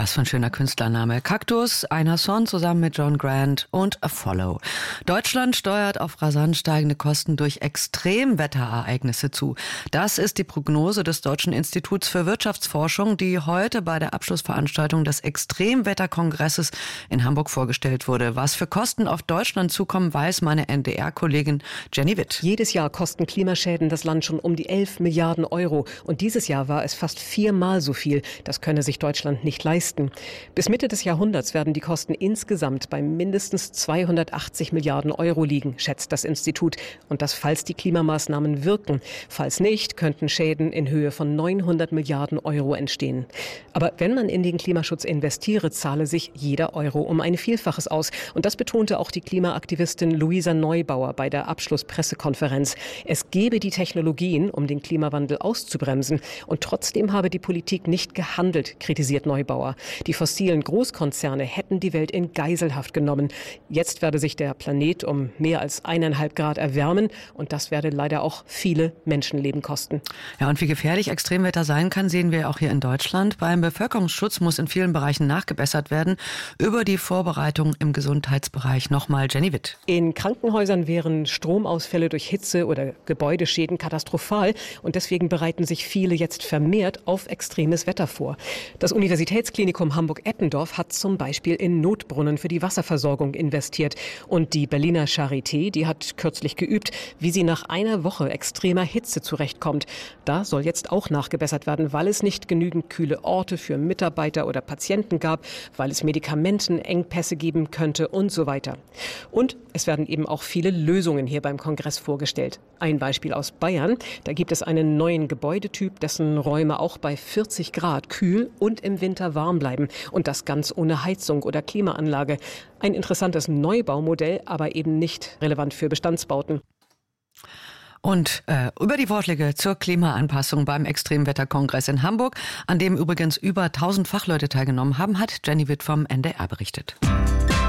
Was für ein schöner Künstlername. Kaktus, Einer Son zusammen mit John Grant und A Follow. Deutschland steuert auf rasant steigende Kosten durch Extremwetterereignisse zu. Das ist die Prognose des Deutschen Instituts für Wirtschaftsforschung, die heute bei der Abschlussveranstaltung des Extremwetterkongresses in Hamburg vorgestellt wurde. Was für Kosten auf Deutschland zukommen, weiß meine NDR-Kollegin Jenny Witt. Jedes Jahr kosten Klimaschäden das Land schon um die 11 Milliarden Euro. Und dieses Jahr war es fast 4-mal so viel. Das könne sich Deutschland nicht leisten. Bis Mitte des Jahrhunderts werden die Kosten insgesamt bei mindestens 280 Milliarden Euro liegen, schätzt das Institut. Und das, falls die Klimamaßnahmen wirken. Falls nicht, könnten Schäden in Höhe von 900 Milliarden Euro entstehen. Aber wenn man in den Klimaschutz investiere, zahle sich jeder Euro um ein Vielfaches aus. Und das betonte auch die Klimaaktivistin Luisa Neubauer bei der Abschlusspressekonferenz. Es gebe die Technologien, um den Klimawandel auszubremsen. Und trotzdem habe die Politik nicht gehandelt, kritisiert Neubauer. Die fossilen Großkonzerne hätten die Welt in Geiselhaft genommen. Jetzt werde sich der Planet um mehr als 1,5 Grad erwärmen und das werde leider auch viele Menschenleben kosten. Ja, und wie gefährlich Extremwetter sein kann, sehen wir auch hier in Deutschland. Beim Bevölkerungsschutz muss in vielen Bereichen nachgebessert werden. Über die Vorbereitung im Gesundheitsbereich nochmal Jenny Witt. In Krankenhäusern wären Stromausfälle durch Hitze oder Gebäudeschäden katastrophal und deswegen bereiten sich viele jetzt vermehrt auf extremes Wetter vor. Das Universitätsklinikum Hamburg-Eppendorf hat zum Beispiel in Notbrunnen für die Wasserversorgung investiert. Und die Berliner Charité, die hat kürzlich geübt, wie sie nach einer Woche extremer Hitze zurechtkommt. Da soll jetzt auch nachgebessert werden, weil es nicht genügend kühle Orte für Mitarbeiter oder Patienten gab, weil es Medikamentenengpässe geben könnte und so weiter. Und es werden eben auch viele Lösungen hier beim Kongress vorgestellt. Ein Beispiel aus Bayern. Da gibt es einen neuen Gebäudetyp, dessen Räume auch bei 40 Grad kühl und im Winter warm bleiben. Und das ganz ohne Heizung oder Klimaanlage. Ein interessantes Neubaumodell, aber eben nicht relevant für Bestandsbauten. Und über die Vorschläge zur Klimaanpassung beim Extremwetterkongress in Hamburg, an dem übrigens über 1000 Fachleute teilgenommen haben, hat Jenny Witt vom NDR berichtet.